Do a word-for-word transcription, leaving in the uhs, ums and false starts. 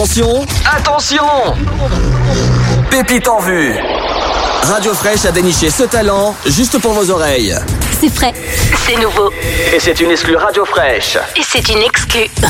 Attention, attention! Pépite en vue. Radio Fraîche a déniché ce talent juste pour vos oreilles. C'est frais, c'est nouveau. Et c'est une exclue Radio Fraîche. Et c'est une exclue